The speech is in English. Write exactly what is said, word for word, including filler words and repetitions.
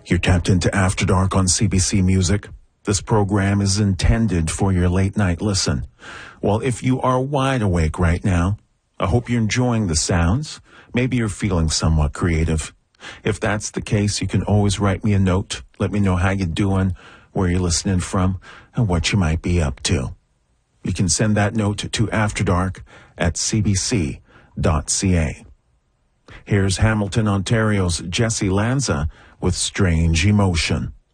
You're tapped into After Dark on C B C Music. This program is intended for your late night listen. Well, if you are wide awake right now, I hope you're enjoying the sounds. Maybe you're feeling somewhat creative. If that's the case, you can always write me a note. Let me know how you're doing, where you're listening from, and what you might be up to. You can send that note to afterdark at c b c dot c a. Here's Hamilton, Ontario's Jesse Lanza with Strange Emotion.